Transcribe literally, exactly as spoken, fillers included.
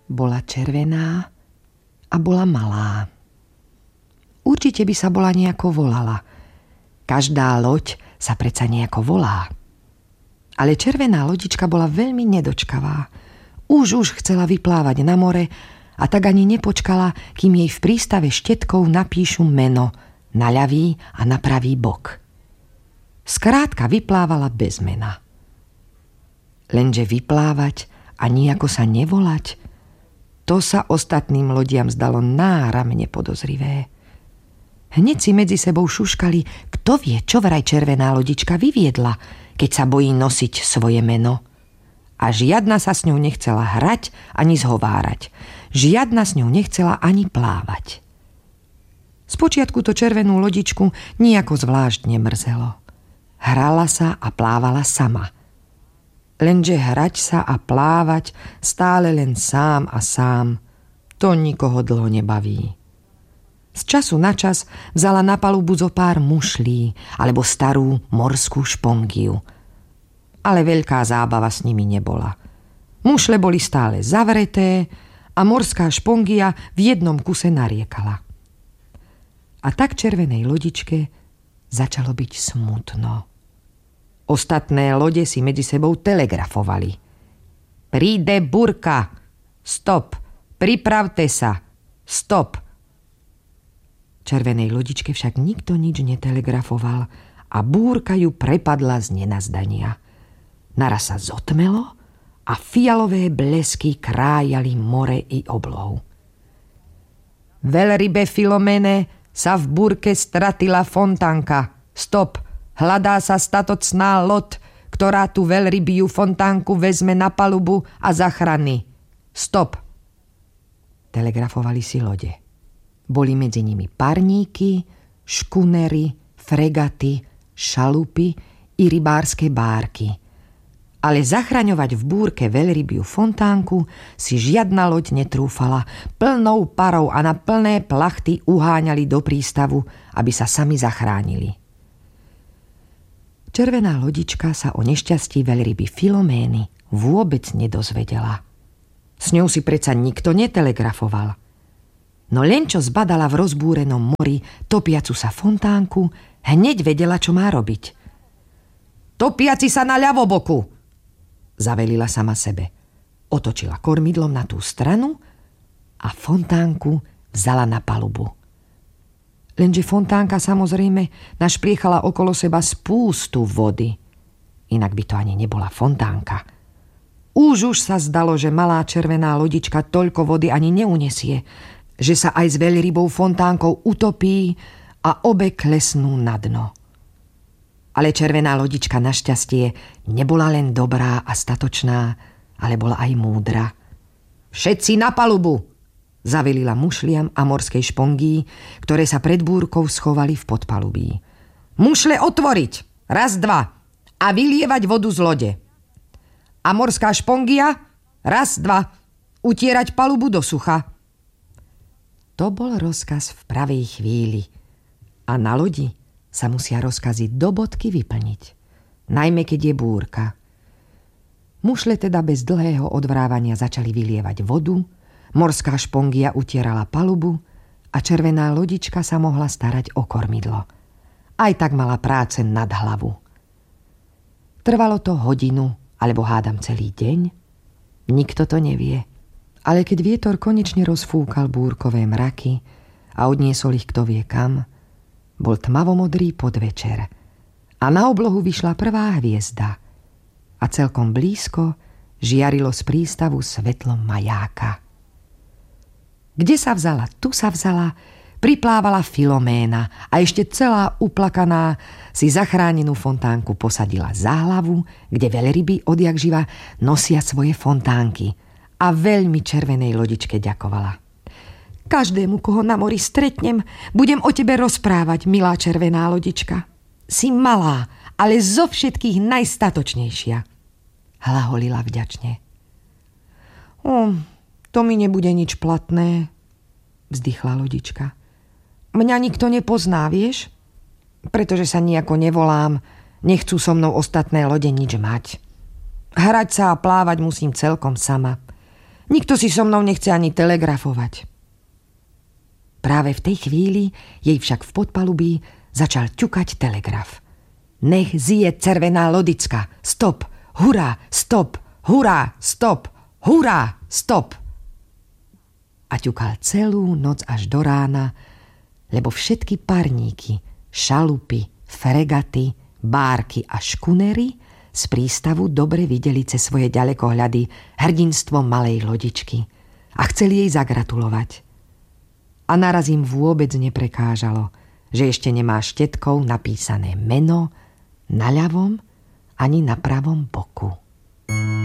Bola červená a bola malá. Určite by sa bola nejako volala. Každá loď sa predsa nejako volá. Ale červená lodička bola veľmi nedočkavá. Už už chcela vyplávať na more a tak ani nepočkala, kým jej v prístave štetkou napíšu meno na ľavý a na pravý bok. Skrátka vyplávala bez mena. Lenže vyplávať a nijako sa nevolať, to sa ostatným lodiam zdalo náramne podozrivé. Hneď si medzi sebou šuškali, kto vie, čo vraj červená lodička vyviedla, keď sa bojí nosiť svoje meno. A žiadna sa s ňou nechcela hrať ani zhovárať. Žiadna s ňou nechcela ani plávať. Spočiatku to červenú lodičku nijako zvlášť nemrzelo. Hrala sa a plávala sama. Lenže hrať sa a plávať stále len sám a sám, to nikoho dlho nebaví. Z času na čas vzala na palubu zo pár mušlí alebo starú morskú špongiu. Ale veľká zábava s nimi nebola. Mušle boli stále zavreté a morská špongia v jednom kuse nariekala. A tak červenej lodičke začalo byť smutno. Ostatné lode si medzi sebou telegrafovali. Príde búrka. Stop. Pripravte sa. Stop. Červenej lodičke však nikto nič netelegrafoval a búrka ju prepadla z nenazdania. Naraz sa zotmelo a fialové blesky krájali more i oblohu. Veľrybe Filomene sa v búrke stratila fontánka. Stop. Hľadá sa statocná loď, ktorá tú veľrybiu fontánku vezme na palubu a zachrání. Stop. Telegrafovali si lode. Boli medzi nimi parníky, škunery, fregaty, šalupy i rybárske bárky. Ale zachraňovať v búrke veľrybiu fontánku si žiadna loď netrúfala. Plnou parou a na plné plachty uháňali do prístavu, aby sa sami zachránili. Červená lodička sa o nešťastí veľryby Filomény vôbec nedozvedela. S ňou si predsa nikto netelegrafoval. No len čo zbadala v rozbúrenom mori topiacu sa fontánku, hneď vedela, čo má robiť. Topiaci sa na ľavoboku, zavelila sama sebe. Otočila kormidlom na tú stranu a fontánku vzala na palubu. Lenže fontánka samozrejme našpliechala okolo seba spústu vody. Inak by to ani nebola fontánka. Už už sa zdalo, že malá červená lodička toľko vody ani neunesie, že sa aj s veľrybou fontánkou utopí a obe klesnú na dno. Ale červená lodička našťastie nebola len dobrá a statočná, ale bola aj múdra. Všetci na palubu! Zavelila mušliam a morskej špongii, ktoré sa pred búrkou schovali v podpalubí. Mušle otvoriť! Raz, dva! A vylievať vodu z lode. A morská špongia? Raz, dva! Utierať palubu do sucha. To bol rozkaz v pravej chvíli. A na lodi sa musia rozkazy do bodky vyplniť. Najmä keď je búrka. Mušle teda bez dlhého odvrávania začali vylievať vodu, morská špongia utierala palubu a červená lodička sa mohla starať o kormidlo. Aj tak mala práce nad hlavu. Trvalo to hodinu, alebo hádam celý deň. Nikto to nevie. Ale keď vietor konečne rozfúkal búrkové mraky a odniesol ich kto vie kam, bol tmavomodrý podvečer a na oblohu vyšla prvá hviezda a celkom blízko žiarilo z prístavu svetlom majáka. Kde sa vzala, tu sa vzala, priplávala Filoména a ešte celá uplakaná si zachránenú fontánku posadila za hlavu, kde veľryby odjakživa nosia svoje fontánky a veľmi červenej lodičke ďakovala. Každému, koho na mori stretnem, budem o tebe rozprávať, milá červená lodička. Si malá, ale zo všetkých najstatočnejšia, hlaholila vďačne. O, to mi nebude nič platné, vzdychla lodička. Mňa nikto nepozná, vieš? Pretože sa nejako nevolám, nechcú so mnou ostatné lode nič mať. Hrať sa a plávať musím celkom sama. Nikto si so mnou nechce ani telegrafovať. Práve v tej chvíli jej však v podpalubí začal ťukať telegraf. Nech zije červená lodicka. Stop, hurá, stop, hurá, stop, hurá, stop. A ťukal celú noc až do rána, lebo všetky parníky, šalupy, fregaty, bárky a škunery z prístavu dobre videli cez svoje ďalekohľady hrdinstvo malej lodičky a chceli jej zagratulovať. A naraz im vôbec neprekážalo, že ešte nemá štetkou napísané meno na ľavom ani na pravom boku.